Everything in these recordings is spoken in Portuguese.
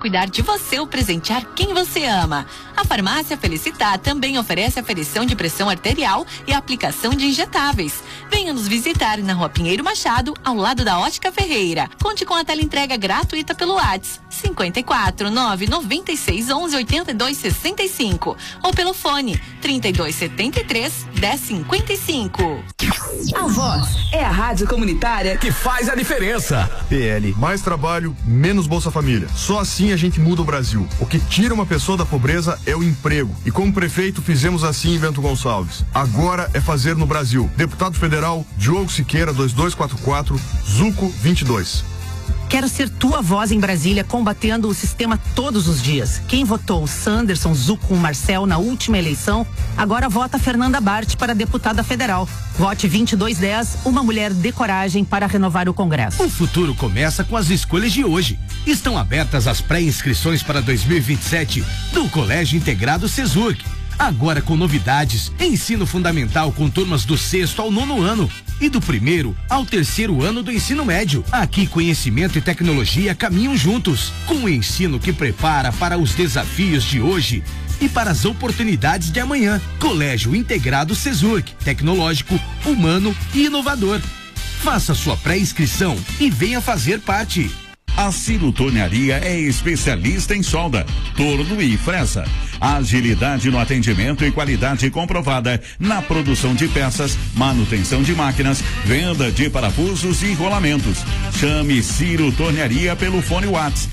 cuidar de você ou presentear quem você ama. A Farmácia Felicitar também oferece aferição de pressão arterial e aplicação de injetáveis. Venha nos visitar na Rua Pinheiro Machado, ao lado da Ótica Ferreira. Conte com a teleentrega gratuita pelo WhatsApp 54 996 11 82 65 ou pelo fone 32 73 10 55. A Voz é a rádio comunitária que faz a diferença. PL, mais trabalho, menos Bolsa Família. Só assim a gente muda o Brasil. O que tira uma pessoa da pobreza é o emprego. E como prefeito fizemos assim em Bento Gonçalves. Agora é fazer no Brasil. Deputado Federal Diogo Siqueira 2244 Zuco 22. Quero ser tua voz em Brasília, combatendo o sistema todos os dias. Quem votou Sanderson, Zuco, Marcel na última eleição, agora vota Fernanda Bart para deputada federal. Vote 2210, uma mulher de coragem para renovar o Congresso. O futuro começa com as escolhas de hoje. Estão abertas as pré-inscrições para 2027 do Colégio Integrado Cesurc. Agora com novidades, ensino fundamental com turmas do 6º ao 9º ano e do 1º ao 3º ano do ensino médio. Aqui conhecimento e tecnologia caminham juntos, com um ensino que prepara para os desafios de hoje e para as oportunidades de amanhã. Colégio Integrado Cesurc, tecnológico, humano e inovador. Faça sua pré-inscrição e venha fazer parte. A Ciro Tornearia é especialista em solda, torno e fresa. Agilidade no atendimento e qualidade comprovada na produção de peças, manutenção de máquinas, venda de parafusos e rolamentos. Chame Ciro Tornearia pelo fone WhatsApp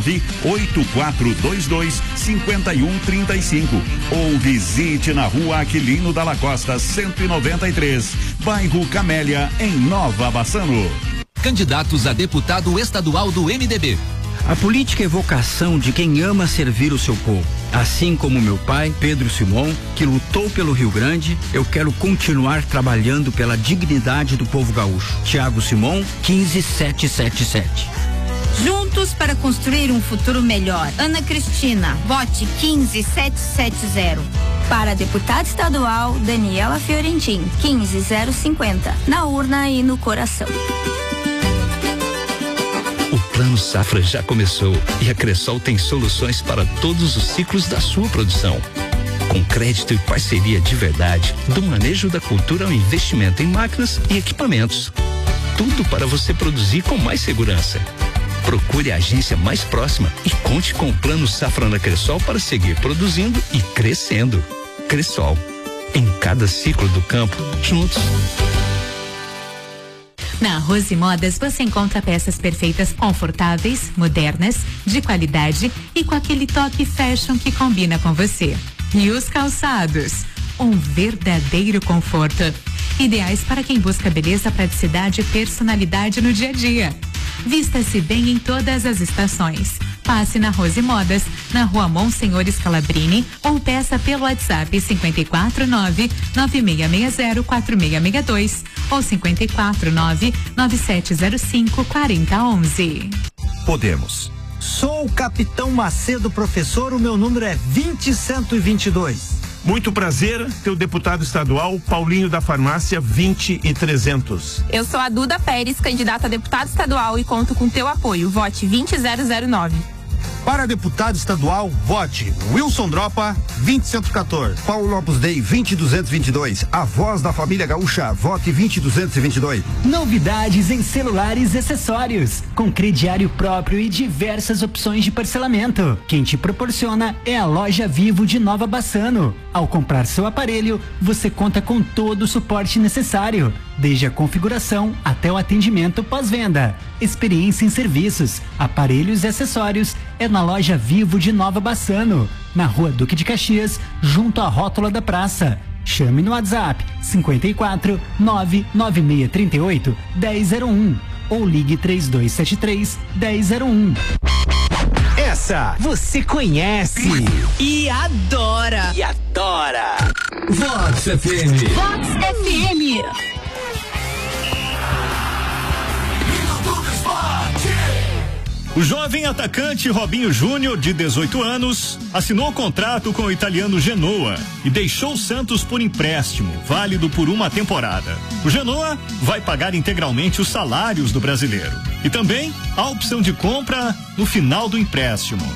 984225135 ou visite na Rua Aquilino Dalla Costa 193, bairro Camélia, em Nova Bassano. Candidatos a deputado estadual do MDB. A política é vocação de quem ama servir o seu povo. Assim como meu pai, Pedro Simão, que lutou pelo Rio Grande, eu quero continuar trabalhando pela dignidade do povo gaúcho. Tiago Simão, 15777. Juntos para construir um futuro melhor. Ana Cristina, vote 15770. Para deputada estadual, Daniela Fiorentin, 15050. Na urna e no coração. O Plano Safra já começou e a Cressol tem soluções para todos os ciclos da sua produção. Com crédito e parceria de verdade, do manejo da cultura ao investimento em máquinas e equipamentos. Tudo para você produzir com mais segurança. Procure a agência mais próxima e conte com o Plano Safra na Cressol para seguir produzindo e crescendo. Cressol, em cada ciclo do campo, juntos. Na Rose Modas você encontra peças perfeitas, confortáveis, modernas, de qualidade e com aquele toque fashion que combina com você. E os calçados, um verdadeiro conforto. Ideais para quem busca beleza, praticidade e personalidade no dia a dia. Vista-se bem em todas as estações. Passe na Rose Modas, na Rua Monsenhor Scalabrini ou peça pelo WhatsApp 549-9660-4662 ou 549-9705-4011. Podemos. Sou o Capitão Macedo, professor, o meu número é 20122. Muito prazer, teu deputado estadual, Paulinho da Farmácia 20300. Eu sou a Duda Pérez, candidata a deputado estadual e conto com teu apoio. Vote 20009. Para deputado estadual, vote Wilson Dropa, 20114. Paulo Lopes Dei, 20222. A voz da família gaúcha, vote 20222. Novidades em celulares e acessórios, com crediário próprio e diversas opções de parcelamento. Quem te proporciona é a Loja Vivo de Nova Bassano. Ao comprar seu aparelho, você conta com todo o suporte necessário, desde a configuração até o atendimento pós-venda. Experiência em serviços, aparelhos e acessórios é na Loja Vivo de Nova Bassano, na Rua Duque de Caxias, junto à rótula da praça. Chame no WhatsApp 54 99638 1001 ou ligue 3273 1001. Essa você conhece e adora. Vox FM. Vox FM. O jovem atacante Robinho Júnior, de 18 anos, assinou contrato com o italiano Genoa e deixou o Santos por empréstimo, válido por uma temporada. O Genoa vai pagar integralmente os salários do brasileiro e também a opção de compra no final do empréstimo.